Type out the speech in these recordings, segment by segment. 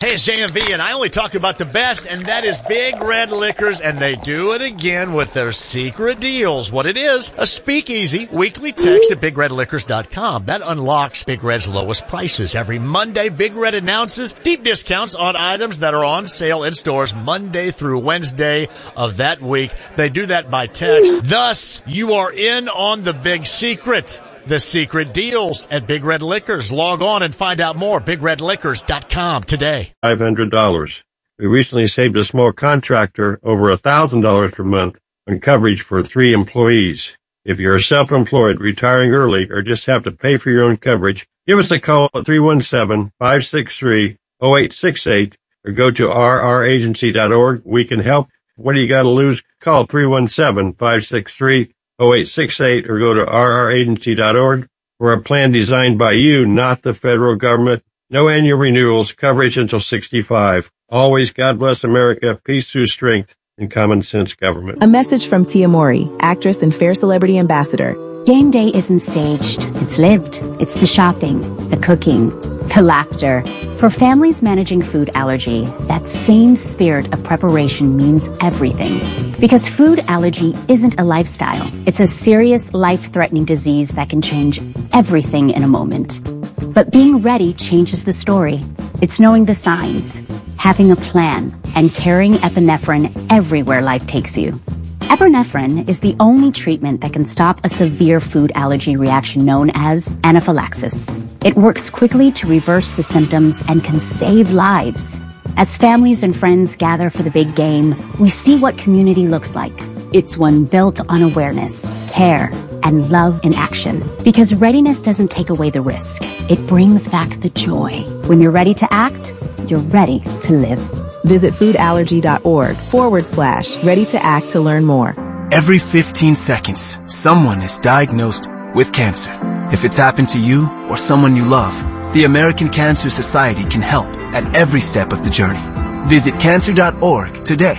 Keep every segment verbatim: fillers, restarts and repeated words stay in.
Hey, it's J M V, and I only talk about the best, and that is Big Red Liquors, and they do it again with their secret deals. What it is, a speakeasy weekly text at big red liquors dot com. That unlocks Big Red's lowest prices. Every Monday, Big Red announces deep discounts on items that are on sale in stores Monday through Wednesday of that week. They do that by text. Thus, you are in on the big secret. The secret deals at Big Red Liquors. Log on and find out more. big red liquors dot com today. five hundred dollars. We recently saved a small contractor over one thousand dollars per month on coverage for three employees. If you're self-employed, retiring early, or just have to pay for your own coverage, give us a call at three one seven, five six three, zero eight six eight or go to r r agency dot org. We can help. What do you got to lose? Call three one seven, five six three, zero eight six eight or go to r r agency dot org. We're a plan designed by you, not the federal government. No annual renewals, coverage until sixty-five. Always God bless America, peace through strength, and common sense government. A message from Tia Mori, actress and Fair Celebrity Ambassador. Game day isn't staged. It's lived. It's the shopping, the cooking, the laughter. For families managing food allergy, that same spirit of preparation means everything. Because food allergy isn't a lifestyle. It's a serious, life-threatening disease that can change everything in a moment. But being ready changes the story. It's knowing the signs, having a plan, and carrying epinephrine everywhere life takes you. Epinephrine is the only treatment that can stop a severe food allergy reaction known as anaphylaxis. It works quickly to reverse the symptoms and can save lives. As families and friends gather for the big game, we see what community looks like. It's one built on awareness, care, and love in action. Because readiness doesn't take away the risk. It brings back the joy. When you're ready to act, you're ready to live. Visit foodallergy.org forward slash ready to act to learn more. Every fifteen seconds, someone is diagnosed with cancer. If it's happened to you or someone you love, the American Cancer Society can help at every step of the journey. Visit cancer dot org today.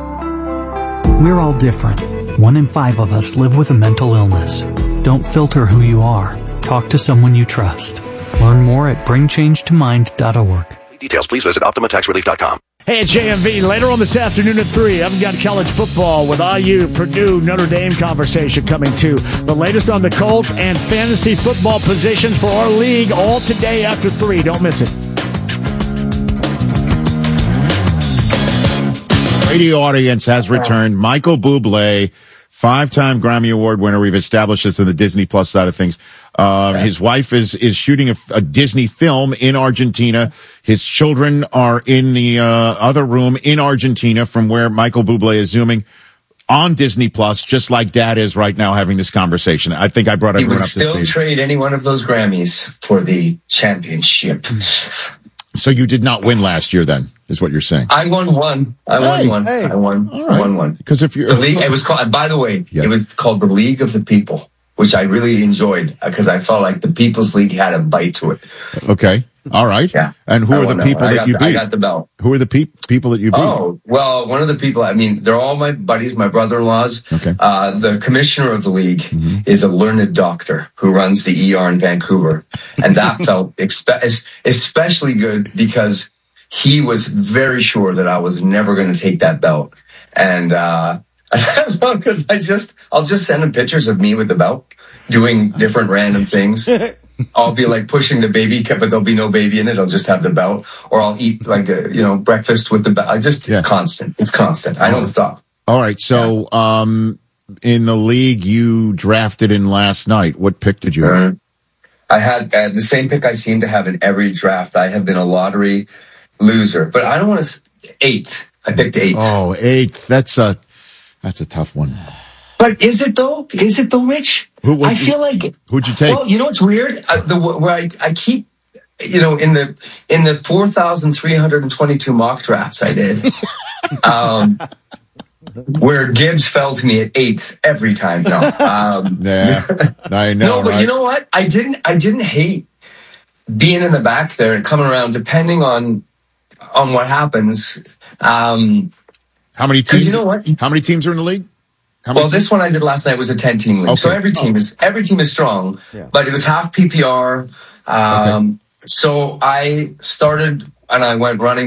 We're all different. One in five of us live with a mental illness. Don't filter who you are. Talk to someone you trust. Learn more at bring change to mind dot org. Details, please visit optima tax relief dot com. Hey, it's J M V. Later on this afternoon at three, I've got college football with I U, Purdue, Notre Dame conversation coming too. The latest on the Colts and fantasy football positions for our league all today after three. Don't miss it. Radio audience has returned. Michael Bublé, five-time Grammy Award winner. We've established this in the Disney Plus side of things. Uh, okay. His wife is, is shooting a, a Disney film in Argentina. His children are in the, uh, other room in Argentina from where Michael Bublé is zooming on Disney Plus, just like Dad is right now having this conversation. I think I brought everyone up to speed. He would still trade any one of those Grammys for the championship. So you did not win last year then, is what you're saying? I won one. I hey, won one. Hey. I won. All right. I won one. Because if you're the league, it was called. By the way, yeah. It was called the League of the People, which I really enjoyed because I felt like the People's League had a bite to it. Okay. All right. Yeah. And who I are the people that, that you the, beat? I got the belt. Who are the pe- people that you beat? Oh, well, one of the people, I mean, they're all my buddies, my brother-in-laws. Okay. Uh, the commissioner of the league mm-hmm. is a learned doctor who runs the E R in Vancouver. And that felt expe- especially good because he was very sure that I was never going to take that belt. And, uh, because I just, I'll just send him pictures of me with the belt doing different random things. I'll be like pushing the baby, but there'll be no baby in it. I'll just have the belt, or I'll eat like a, you know, breakfast with the belt. I just yeah. constant. It's constant. I don't stop. All right. So, yeah. um, in the league you drafted in last night, what pick did you have? Uh, I had uh, the same pick I seem to have in every draft. I have been a lottery loser, but I don't want to. Eighth. I picked eighth. Oh, eighth. That's a that's a tough one. But is it though? Is it though, Rich? Who, I feel like who'd you take? Well, you know what's weird? Uh, the where I, I keep, you know, in the in the four thousand three hundred twenty-two mock drafts I did, um, where Gibbs fell to me at eighth every time. No, um, yeah, I know. No, but right? you know what? I didn't. I didn't hate being in the back there and coming around, depending on on what happens. Um, how many teams? You know what? How many teams are in the league? Well, teams? This one I did last night was a ten-team league, okay. So every team oh. is every team is strong, yeah. But it was half P P R. Um, okay. So I started and I went running.